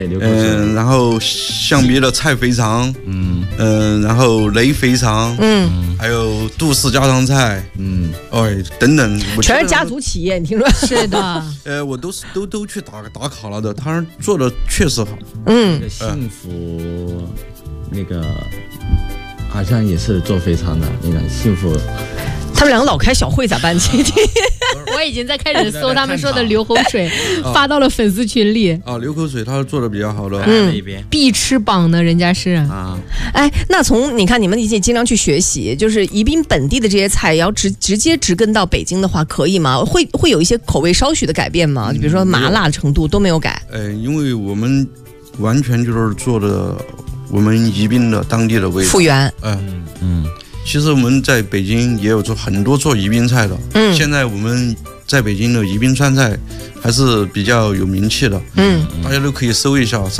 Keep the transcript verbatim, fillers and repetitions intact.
嗯，然后象鼻的菜肥肠，嗯嗯，然后雷肥肠，嗯，还有杜氏家常菜，嗯，哎，等等， 全是家族企业，你听说？ 是的， 呃，我都是都都去打打卡了的，他做的确实好， 嗯，幸福那个好像也是做肥肠的，那个幸福。 他们两个老开小会咋办？今天我已经在开始搜他们说的流口水，发到了粉丝群里。 啊，流口水他是做的比较好的， 嗯，必吃榜呢，人家是啊。 哎，那从你看你们也经常去学习，就是宜宾本地的这些菜，要直直接直跟到北京的话，可以吗？会会有一些口味稍许的改变吗？就比如说麻辣程度都没有改。 呃，因为我们完全就是做的我们宜宾的当地的味道， 复原。 嗯嗯。其实我们在北京也有做很多做宜宾菜的，嗯，现在我们在北京的宜宾川菜还是比较有名气的，嗯，大家都可以搜一下。